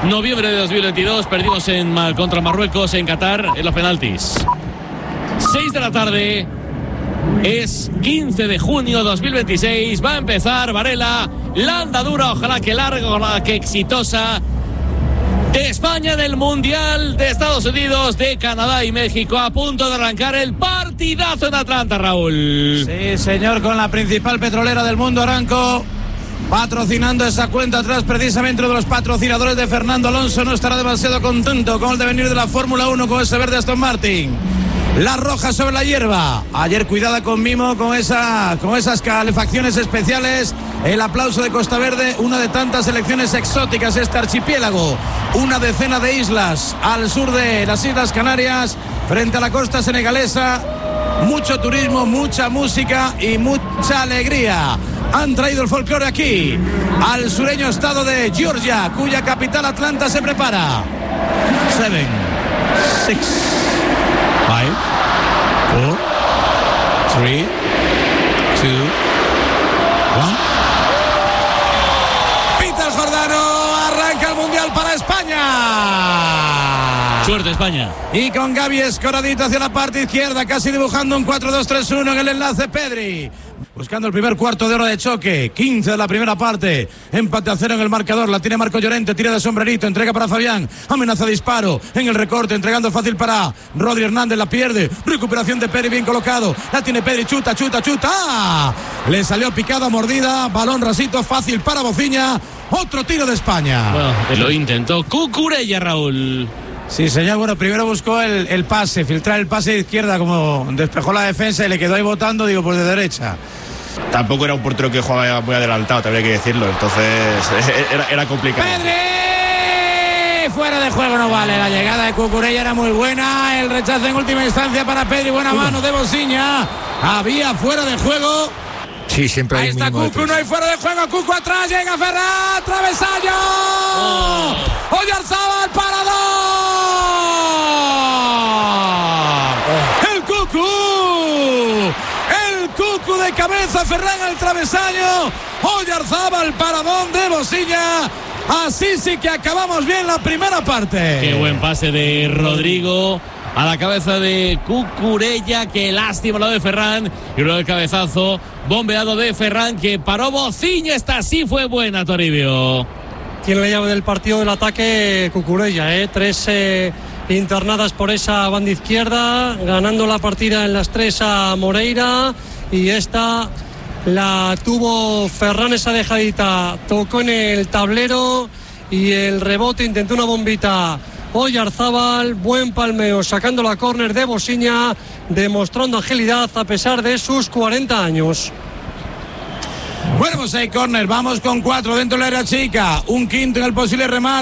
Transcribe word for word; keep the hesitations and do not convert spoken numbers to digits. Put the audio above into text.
noviembre de dos mil veintidós. Perdimos en, contra Marruecos en Qatar en los penaltis. seis de la tarde. Es quince de junio de dos mil veintiséis. Va a empezar, Varela, la andadura, ojalá que larga, ojalá que exitosa, de España, del Mundial, de Estados Unidos, de Canadá y México. A punto de arrancar el partidazo en Atlanta, Raúl. Sí, señor, con la principal petrolera del mundo, Aramco, patrocinando esa cuenta atrás. Precisamente uno de los patrocinadores de Fernando Alonso no estará demasiado contento con el devenir de la Fórmula uno con ese verde Aston Martin. La roja sobre la hierba. Ayer cuidada con mimo, con esa, con esas calefacciones especiales. El aplauso de Costa Verde, una de tantas selecciones exóticas, este archipiélago. Una decena de islas al sur de las Islas Canarias, frente a la costa senegalesa. Mucho turismo, mucha música y mucha alegría. Han traído el folclore aquí, al sureño estado de Georgia, cuya capital Atlanta se prepara. Seven, six, five, four, three, two, one. Peter Jordano, arranca el Mundial para España. Suerte, España. Y con Gaby escoradito hacia la parte izquierda, casi dibujando un cuatro dos tres uno en el enlace, Pedri. Buscando el primer cuarto de hora de choque. quince de la primera parte. Empate a cero en el marcador. La tiene Marco Llorente. Tira de sombrerito. Entrega para Fabián. Amenaza disparo. En el recorte. Entregando fácil para Rodri Hernández. La pierde. Recuperación de Pedri. Bien colocado. La tiene Pedri. Chuta, chuta, chuta. ¡Ah! Le salió picada, mordida. Balón rasito. Fácil para Bociña. Otro tiro de España. Bueno, lo intentó Cucurella, Raúl. Sí, señor. Bueno, primero buscó el, el pase. Filtrar el pase de izquierda, como despejó la defensa y le quedó ahí botando. Digo, pues de derecha. Tampoco era un portero que jugaba muy adelantado, también hay que decirlo. Entonces era, era complicado. ¡Pedri! Fuera de juego, no vale. La llegada de Cucurella era muy buena. El rechazo en última instancia para Pedri. Buena mano de Bociña. Había fuera de juego. Sí, siempre hay. Ahí está Cucu, no hay fuera de juego. Cucu atrás, llega Ferran. Travesaño. Oh. Oyarzábal, parador. Oh. El Cucu. El Cucu de cabeza, Ferran al travesaño. Oyarzábal, paradón de Bociña. Así sí que acabamos bien la primera parte. Qué buen pase de Rodrigo a la cabeza de Cucurella. Qué lástima lo de Ferran. Y luego el cabezazo bombeado de Ferran que paró Bociña. Esta sí fue buena, Toribio. Tiene la llave del partido del ataque Cucurella, ¿eh? Tres eh, internadas por esa banda izquierda, ganando la partida en las tres a Moreira. Y esta la tuvo Ferran, esa dejadita, tocó en el tablero y el rebote, intentó una bombita Oyarzábal, buen palmeo, sacando la córner de Bociña, demostrando agilidad a pesar de sus cuarenta años. Bueno, pues hay córner, vamos con cuatro dentro del área chica, un quinto en el posible remate.